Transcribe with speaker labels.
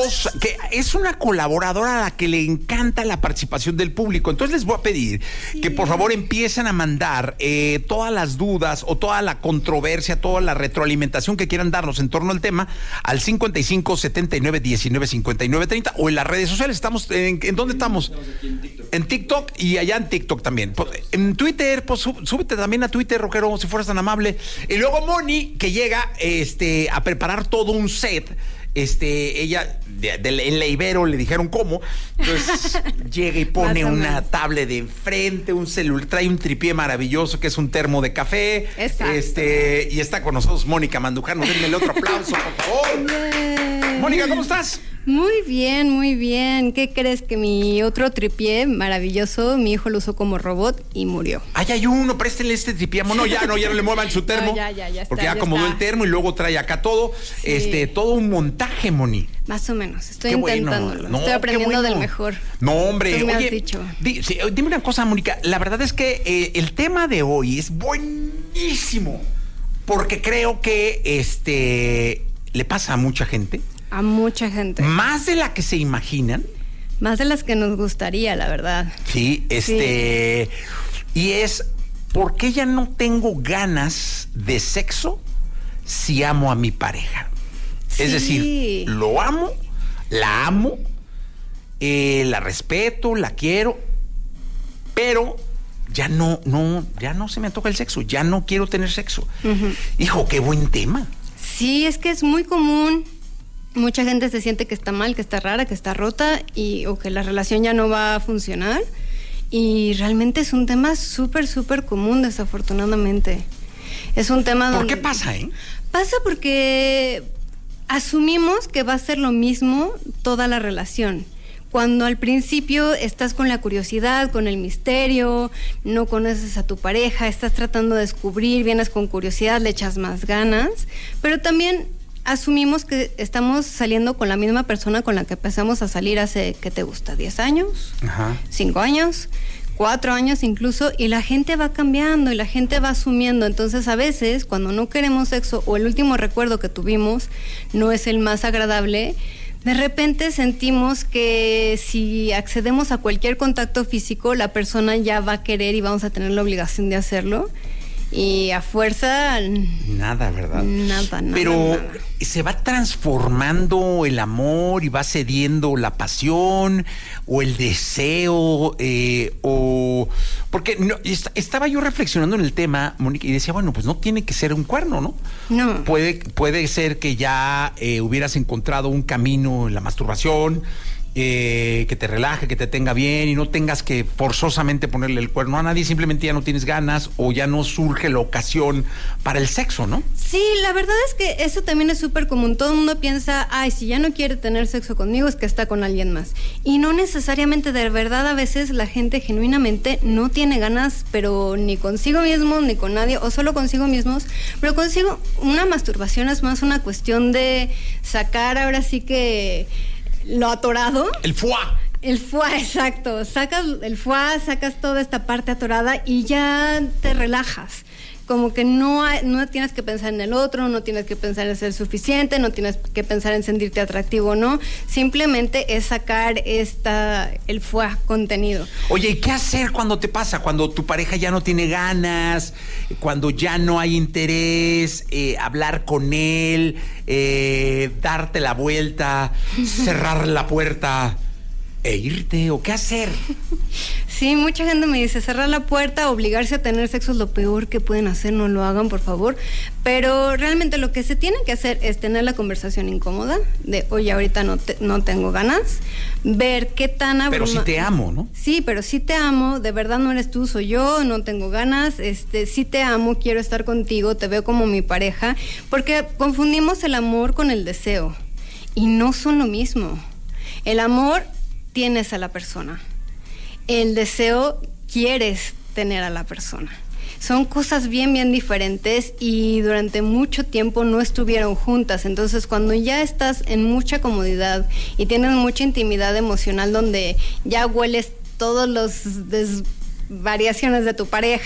Speaker 1: Rosa, que es una colaboradora a la que le encanta la participación del público. Entonces les voy a pedir que por favor empiecen a mandar todas las dudas o toda la controversia, toda la retroalimentación que quieran darnos en torno al tema al 55 79 19 59 30 o en las redes sociales. Estamos ¿en dónde estamos? En TikTok y allá en TikTok también. En Twitter, pues súbete también a Twitter, rockero, si fueras tan amable. Y luego Moni, que llega a preparar todo un set. Ella en la Ibero le dijeron cómo, entonces llega y pone una tablet de enfrente, un celular, trae un tripié maravilloso que es un termo de café. Exacto. Y está con nosotros Mónica Mandujano. Denle el otro aplauso, por favor. Mónica, ¿cómo estás?
Speaker 2: Muy bien, muy bien. ¿Qué crees? Que mi otro tripié maravilloso, mi hijo lo usó como robot y murió.
Speaker 1: Ay, hay uno, préstenle este tripié. No, ya no le muevan su termo.
Speaker 2: No, ya está,
Speaker 1: porque ya acomodó el termo y luego trae acá todo. Sí. Todo un montaje, Moni.
Speaker 2: Más o menos, estoy intentándolo. Bueno. Estoy aprendiendo del mejor.
Speaker 1: No, hombre.
Speaker 2: Tú me has dicho.
Speaker 1: Dime una cosa, Mónica. La verdad es que el tema de hoy es buenísimo. Porque creo que le pasa a mucha gente.
Speaker 2: A mucha gente.
Speaker 1: Más de la que se imaginan.
Speaker 2: Más de las que nos gustaría, la verdad.
Speaker 1: Sí, y es, ¿por qué ya no tengo ganas de sexo si amo a mi pareja? Sí. Es decir, lo amo, la amo, la respeto, la quiero, pero ya no se me antoja el sexo, ya no quiero tener sexo. Uh-huh. Hijo, qué buen tema.
Speaker 2: Sí, es que es muy común. Mucha gente se siente que está mal, que está rara, que está rota o que la relación ya no va a funcionar. Y realmente es un tema súper, súper común, desafortunadamente. Es un tema donde...
Speaker 1: ¿Por qué pasa,
Speaker 2: Pasa porque asumimos que va a ser lo mismo toda la relación. Cuando al principio estás con la curiosidad, con el misterio, no conoces a tu pareja, estás tratando de descubrir, vienes con curiosidad, le echas más ganas, pero también asumimos que estamos saliendo con la misma persona con la que empezamos a salir hace, ¿qué te gusta? ¿10 años? Ajá. ¿5 años? 4 años incluso, y la gente va cambiando y la gente va asumiendo. Entonces a veces cuando no queremos sexo o el último recuerdo que tuvimos no es el más agradable, de repente sentimos que si accedemos a cualquier contacto físico, la persona ya va a querer y vamos a tener la obligación de hacerlo. Y a fuerza...
Speaker 1: Nada, ¿verdad?
Speaker 2: Nada.
Speaker 1: Pero ¿se va transformando el amor y va cediendo la pasión o el deseo? Porque estaba yo reflexionando en el tema, Mónica, y decía, bueno, pues no tiene que ser un cuerno, ¿no?
Speaker 2: No.
Speaker 1: Puede ser que ya hubieras encontrado un camino en la masturbación, que te relaje, que te tenga bien y no tengas que forzosamente ponerle el cuerno a nadie, simplemente ya no tienes ganas o ya no surge la ocasión para el sexo, ¿no?
Speaker 2: Sí, la verdad es que eso también es súper común. Todo el mundo piensa, si ya no quiere tener sexo conmigo es que está con alguien más. Y no necesariamente, de verdad, a veces la gente genuinamente no tiene ganas, pero ni consigo mismo, ni con nadie, o solo consigo mismos. Pero consigo, una masturbación es más una cuestión de sacar ahora sí que... lo atorado.
Speaker 1: El foie.
Speaker 2: El foie, exacto. Sacas el foie, sacas toda esta parte atorada y ya te relajas. Como que no tienes que pensar en el otro, no tienes que pensar en ser suficiente, no tienes que pensar en sentirte atractivo o no. Simplemente es sacar el foie contenido.
Speaker 1: Oye, ¿y qué hacer cuando te pasa? Cuando tu pareja ya no tiene ganas, cuando ya no hay interés, hablar con él, darte la vuelta, cerrar la puerta e irte, ¿o qué hacer?
Speaker 2: Sí, mucha gente me dice, cerrar la puerta, obligarse a tener sexo es lo peor que pueden hacer, no lo hagan, por favor. Pero realmente lo que se tiene que hacer es tener la conversación incómoda de, oye, ahorita no tengo ganas, ver qué tan
Speaker 1: Pero sí te amo, ¿no?
Speaker 2: Sí, pero sí te amo, de verdad no eres tú, soy yo, no tengo ganas, sí te amo, quiero estar contigo, te veo como mi pareja, porque confundimos el amor con el deseo y no son lo mismo. El amor tienes a la persona. El deseo quieres tener a la persona. Son cosas bien, bien diferentes y durante mucho tiempo no estuvieron juntas. Entonces, cuando ya estás en mucha comodidad y tienes mucha intimidad emocional donde ya hueles todos los variaciones de tu pareja,